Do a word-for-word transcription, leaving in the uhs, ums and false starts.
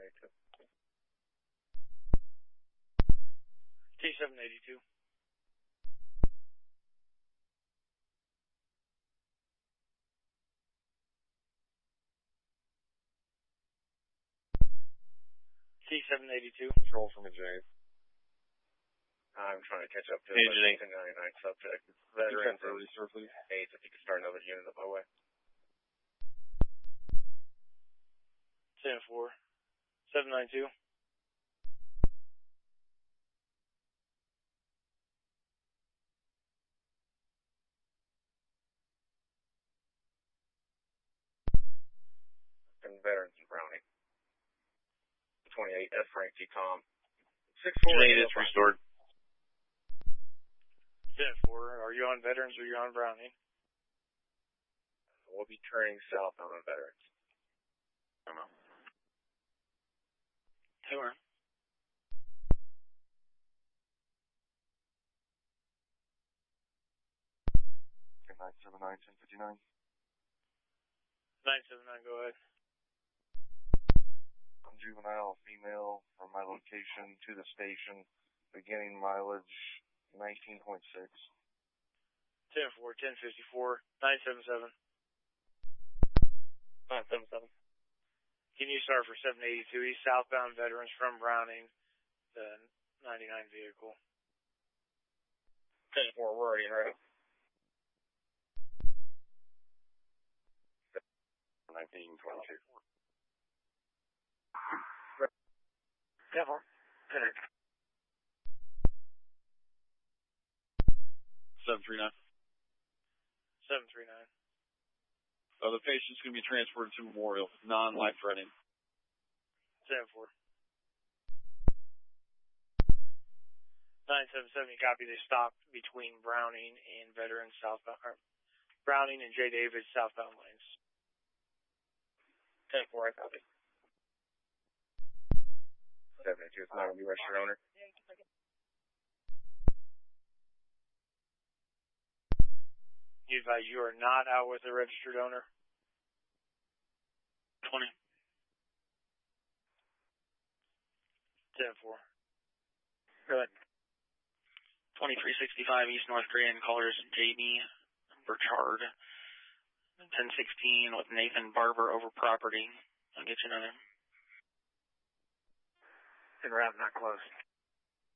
eighty-two. T seven eighty-two. T seven eighty-two. Control from a J. I'm trying to catch up to Hey, the ninety-nine subject. Veterans early, sir, please. eight, if you could start another unit up my way. ten four. seven nine two. And Veterans in Browning. twenty-eight, F. Frank T. Tom. six four. Eight is restored. ten four. Are you on Veterans or are you on Browning? We'll be turning south on Veterans. Come on. Tour. nine seven nine, ten fifty-nine. nine seven nine, go ahead. Juvenile female from my location to the station, beginning mileage nineteen point six. ten four, ten fifty-four, nine seven seven. nine seven seven. Can you start for seven eighty-two East, southbound Veterans from Browning, the ninety-nine vehicle? ten four, we're already in route. nineteen twenty-two. ten four. seven three nine. seven three nine. Uh, the patient's going to be transferred to Memorial, non-life threatening. ten four. nine seven seven, you copy. They stopped between Browning and Veterans southbound, or Browning and J. Davis southbound lanes. ten four, I copy. seventy-two, it's not going to be registered owner. You advise you are not out with a registered owner? twenty. ten four. Go ahead. twenty-three sixty-five East North Grand, callers Jamie Burchard. ten sixteen with Nathan Barber over property. I'll get you another. En route, not close.